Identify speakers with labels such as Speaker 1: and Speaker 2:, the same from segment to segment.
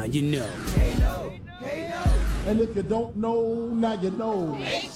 Speaker 1: you know.
Speaker 2: And if you don't know, now you know.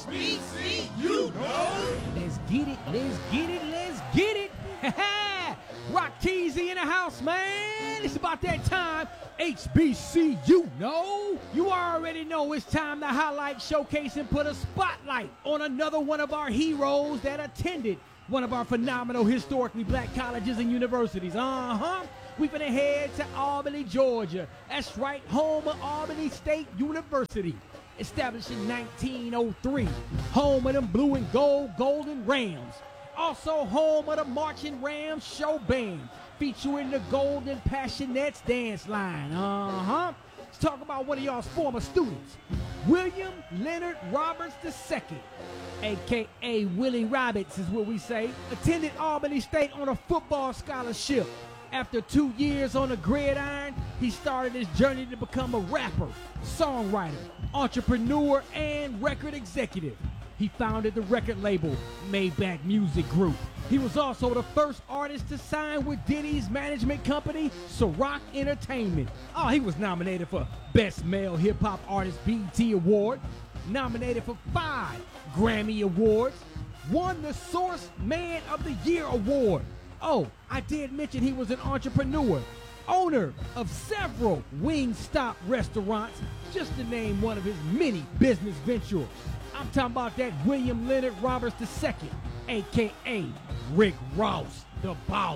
Speaker 3: HBCU, know.
Speaker 4: Let's get it, let's get it, let's get it. Rock Teasy in the house, man. It's about that time. HBCU, know. You already know it's time to highlight, showcase, and put a spotlight on another one of our heroes that attended one of our phenomenal historically black colleges and universities. We finna head to Albany, Georgia. That's right, home of Albany State University. Established in 1903. Home of them blue and gold Golden Rams. Also home of the Marching Rams Show Band. Featuring the Golden Passionettes dance line. Let's talk about one of y'all's former students. William Leonard Roberts II. A.K.A. Willie Roberts is what we say. Attended Albany State on a football scholarship. After 2 years on the gridiron, he started his journey to become a rapper, songwriter, entrepreneur, and record executive. He founded the record label Maybach Music Group. He was also the first artist to sign with Diddy's management company, Ciroc Entertainment. He was nominated for Best Male Hip Hop Artist BET Award, nominated for 5 Grammy Awards, won the Source Man of the Year Award. I did mention he was an entrepreneur, owner of several Wingstop restaurants, just to name one of his many business ventures. I'm talking about that William Leonard Roberts II, a.k.a. Rick Ross, the boss.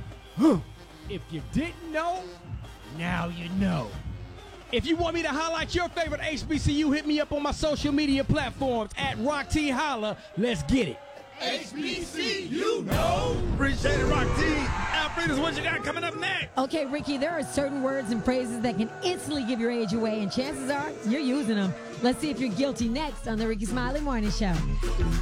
Speaker 4: If you didn't know, now you know. If you want me to highlight your favorite HBCU, hit me up on my social media platforms at Rock T Holla. Let's get it.
Speaker 3: HBCU, know.
Speaker 1: Appreciate it, Rock T. Alfreda's, what you got coming up next?
Speaker 5: Okay, Ricky, there are certain words and phrases that can instantly give your age away, and chances are you're using them. Let's see if you're guilty next on the Ricky Smiley Morning Show.